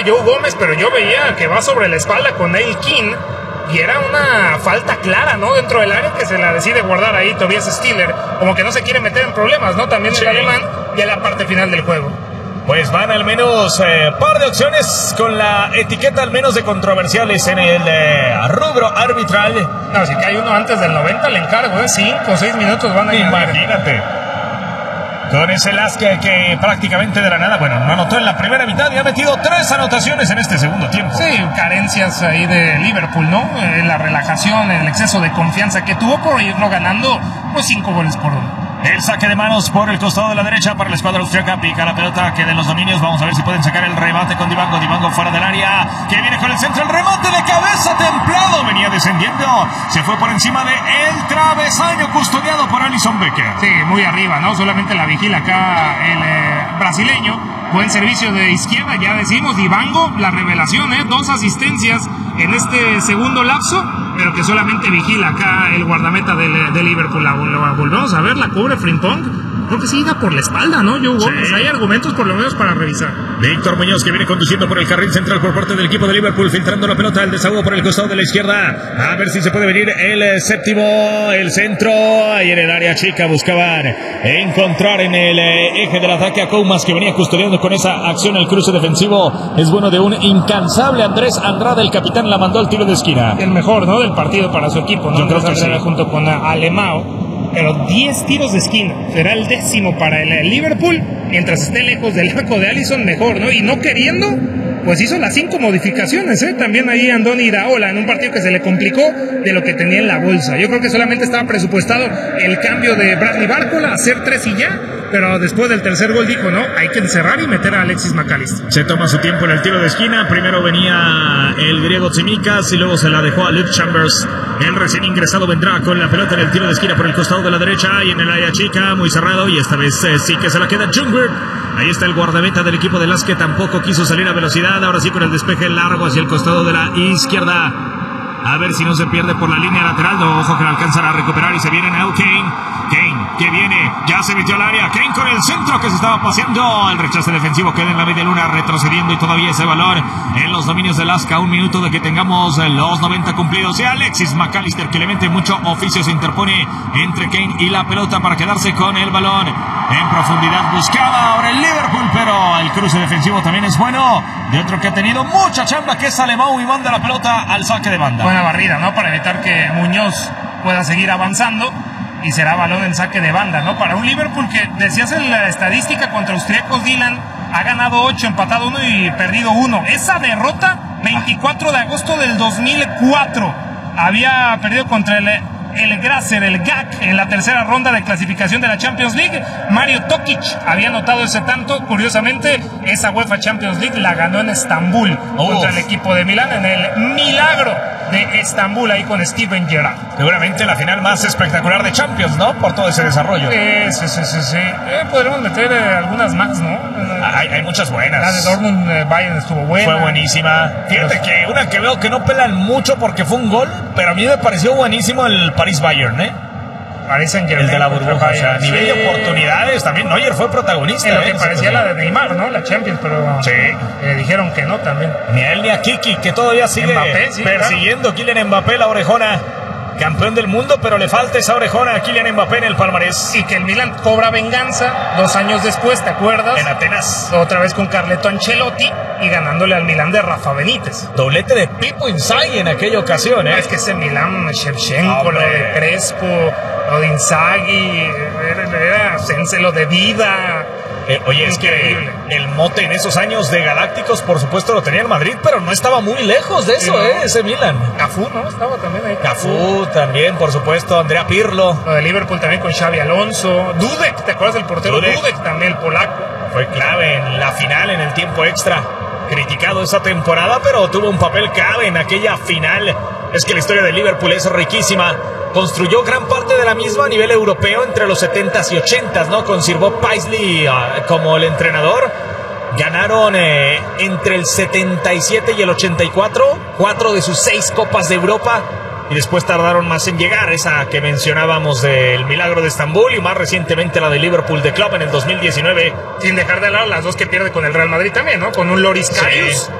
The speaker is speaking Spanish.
de Joe Gómez, pero yo veía que va sobre la espalda con Neil King. Y era una falta clara, ¿no? Dentro del área que se la decide guardar ahí Tobias Stiller. Como que no se quiere meter en problemas, ¿no? También el alemán y en la parte final del juego. Pues van al menos par de opciones con la etiqueta al menos de controversiales en el rubro arbitral. No, si que hay uno antes del 90 le encargo, 5 o 6 minutos van a ir. Imagínate. Con ese Lasker que prácticamente de la nada, bueno, no anotó en la primera mitad y ha metido 3 anotaciones en este segundo tiempo. Sí, carencias ahí de Liverpool, ¿no? La relajación, el exceso de confianza que tuvo por irlo ganando, pues 5 goles por 1. El saque de manos por el costado de la derecha para la escuadra austriaca. Pica la pelota que de los dominios. Vamos a ver si pueden sacar el remate con Divango. Divango fuera del área. Que viene con el centro. El remate de cabeza templado. Venía descendiendo. Se fue por encima de el travesaño custodiado por Alisson Becker. Sí, muy arriba, ¿no? Solamente la vigila acá el brasileño. Buen servicio de izquierda, ya decimos. Divango, la revelación, 2 asistencias en este segundo lapso, pero que solamente vigila acá el guardameta de Liverpool. La volvemos a ver, la cubre Frimpong. Creo que sí da por la espalda, ¿no? Joe Gómez. Sí. Hay argumentos por lo menos para revisar. Víctor Muñoz que viene conduciendo por el carril central por parte del equipo de Liverpool, filtrando la pelota al desahogo por el costado de la izquierda. A ver si se puede venir el séptimo, el centro. Ahí en el área chica buscaban encontrar en el eje del ataque a Koumas, que venía custodiando con esa acción el cruce defensivo. Es bueno de un incansable Andrés Andrade, el capitán, la mandó al tiro de esquina. El mejor, ¿no? Del partido para su equipo, ¿no? Yo creo que sí. Junto con Alemão. Pero 10 tiros de esquina. Será el 10º para el Liverpool. Mientras esté lejos del arco de Alisson, mejor, ¿no? Y no queriendo, pues hizo las 5 modificaciones, También ahí Andoni Iraola en un partido que se le complicó de lo que tenía en la bolsa. Yo creo que solamente estaba presupuestado el cambio de Bradley Barcola, hacer 3 y ya. Pero después del tercer gol dijo, no, hay que encerrar y meter a Alexis McAllister. Se toma su tiempo en el tiro de esquina. Primero venía el griego Tsimikas y luego se la dejó a Luke Chambers. El recién ingresado vendrá con la pelota en el tiro de esquina por el costado de la derecha y en el área chica, muy cerrado, y esta vez sí que se la queda Ljungberg. Ahí está el guardameta del equipo de Las, que tampoco quiso salir a velocidad. Ahora sí con el despeje largo hacia el costado de la izquierda. A ver si no se pierde por la línea lateral. No, ojo que la alcanzan a recuperar y se viene Now Kane. Kane, que viene, ya se metió al área. Kane con el centro que se estaba paseando. El rechace defensivo queda en la media luna, retrocediendo y todavía ese valor en los dominios de Laska. 1 minuto de que tengamos los 90 cumplidos. Y Alexis McAllister, que le mete mucho oficio, se interpone entre Kane y la pelota para quedarse con el balón. En profundidad buscaba ahora el Liverpool, pero el cruce defensivo también es bueno. De otro que ha tenido mucha chamba, que es Alemão, y manda la pelota al saque de banda. Buena barrida, ¿no? Para evitar que Muñoz pueda seguir avanzando. Y será balón en saque de banda, ¿no? Para un Liverpool que, decías en la estadística contra austríacos, Dylan, ha ganado 8, empatado 1 y perdido 1. Esa derrota, 24 de agosto del 2004. Había perdido contra el Grazer, el GAC, en la tercera ronda de clasificación de la Champions League. Mario Tokic había anotado ese tanto. Curiosamente, esa UEFA Champions League la ganó en Estambul contra el equipo de Milán, en el Milagro de Estambul, ahí con Steven Gerrard. Seguramente la final más espectacular de Champions, ¿no? Por todo ese desarrollo. Sí. Podremos meter algunas más, ¿no? Hay muchas buenas. La de Dortmund Bayern estuvo buena. Fue buenísima. Fíjate que una que veo que no pelan mucho porque fue un gol, pero a mí me pareció buenísimo el Paris Bayern, Paris Saint-Germain, el de la burbuja, o sea, a nivel de oportunidades también. Neuer fue protagonista. En lo que parecía la de Neymar, ¿no? La Champions, pero sí. Dijeron que no también. Ni a él ni a Kiki, que todavía sigue Mbappé, sí, persiguiendo a Kylian Mbappé, la orejona. Campeón del mundo, pero le falta esa orejona a Kylian Mbappé en el palmarés. Y que el Milan cobra venganza 2 años después, ¿te acuerdas? En Atenas. Otra vez con Carleto Ancelotti y ganándole al Milan de Rafa Benítez. Doblete de Pippo Inzaghi en aquella ocasión, Es que ese Milan, Shevchenko, lo de Crespo, lo de Inzaghi, era lo de Vida. Oye, es que el mote en esos años de Galácticos, por supuesto, lo tenía el Madrid, pero no estaba muy lejos de eso, ese Milan. Cafú, ¿no? Estaba también ahí. Cafú también, por supuesto, Andrea Pirlo. Lo de Liverpool también con Xavi Alonso. Dudek, ¿te acuerdas del portero? Dudek también, el polaco. Fue clave en la final, en el tiempo extra. Criticado esa temporada, pero tuvo un papel clave en aquella final. Es que la historia de Liverpool es riquísima. Construyó gran parte de la misma a nivel europeo entre los 70s y 80s, ¿no? Con Sir Bob Paisley como el entrenador. Ganaron entre el 77 y el 84, 4 de sus 6 Copas de Europa. Y después tardaron más en llegar, esa que mencionábamos del Milagro de Estambul, y más recientemente la de Liverpool de Club en el 2019. Sin dejar de lado las 2 que pierde con el Real Madrid también, ¿no? Con un Loris Karius.